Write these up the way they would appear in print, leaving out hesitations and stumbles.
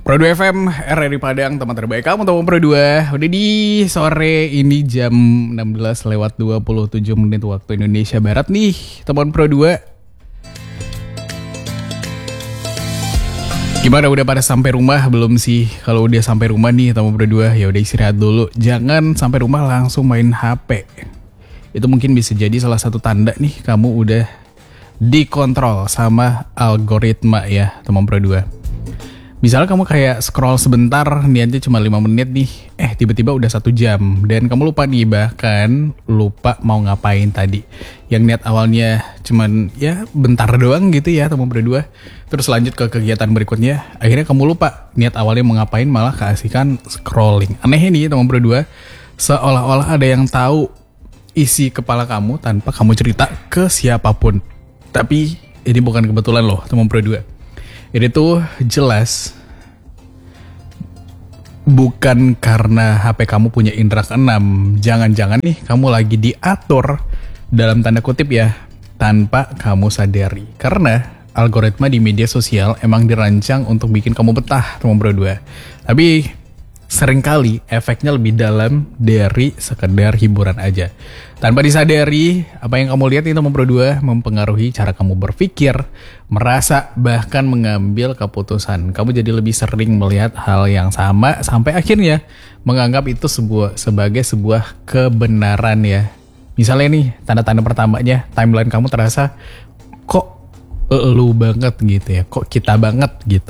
Pro 2 FM, RRI Padang, teman terbaik kamu, teman Pro 2. Udah di sore ini jam 16 lewat 27 menit waktu Indonesia Barat nih, teman Pro 2. Gimana, udah pada sampai rumah belum sih? Kalau udah sampai rumah nih, teman Pro 2, ya udah istirahat dulu. Jangan sampai rumah langsung main HP. Itu mungkin bisa jadi salah satu tanda nih kamu udah dikontrol sama algoritma ya, teman Pro 2. Misalnya kamu kayak scroll sebentar, niatnya cuma 5 menit nih, tiba-tiba udah 1 jam. Dan kamu lupa nih, bahkan lupa mau ngapain tadi. Yang niat awalnya cuman ya bentar doang gitu ya, teman berdua. Terus lanjut ke kegiatan berikutnya, akhirnya kamu lupa niat awalnya mau ngapain, malah keasikan scrolling. Aneh nih teman berdua, seolah-olah ada yang tahu isi kepala kamu tanpa kamu cerita ke siapapun. Tapi ini bukan kebetulan loh, teman berdua. Ini tuh jelas bukan karena HP kamu punya indera keenam. Jangan-jangan nih kamu lagi diatur dalam tanda kutip ya, tanpa kamu sadari. Karena algoritma di media sosial emang dirancang untuk bikin kamu betah, teman berdua. Tapi seringkali efeknya lebih dalam dari sekedar hiburan aja. Tanpa disadari, apa yang kamu lihat itu teman berdua mempengaruhi cara kamu berpikir, merasa, bahkan mengambil keputusan. Kamu jadi lebih sering melihat hal yang sama sampai akhirnya menganggap itu sebagai sebuah kebenaran ya. Misalnya nih, tanda-tanda pertamanya, timeline kamu terasa kok elu banget gitu ya, kok kita banget gitu.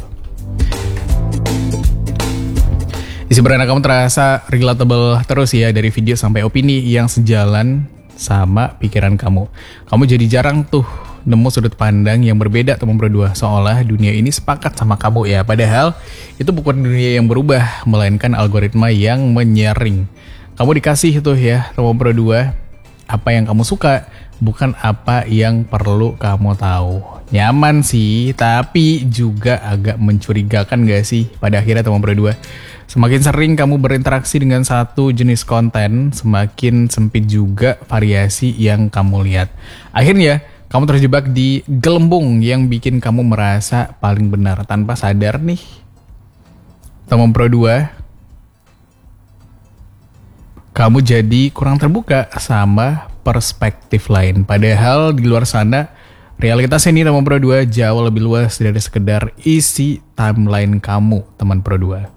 Isi beranda kamu terasa relatable terus ya, dari video sampai opini yang sejalan sama pikiran kamu. Kamu jadi jarang tuh nemu sudut pandang yang berbeda, teman berdua. Seolah dunia ini sepakat sama kamu ya. Padahal itu bukan dunia yang berubah, melainkan algoritma yang menyaring. Kamu dikasih tuh ya, teman berdua, apa yang kamu suka, bukan apa yang perlu kamu tahu. Nyaman sih, tapi juga agak mencurigakan gak sih pada akhirnya, teman berdua? Semakin sering kamu berinteraksi dengan satu jenis konten, semakin sempit juga variasi yang kamu lihat. Akhirnya, kamu terjebak di gelembung yang bikin kamu merasa paling benar tanpa sadar nih, teman Pro 2. Kamu jadi kurang terbuka sama perspektif lain. Padahal di luar sana, realitas ini, teman Pro 2, jauh lebih luas dari sekedar isi timeline kamu, teman Pro 2.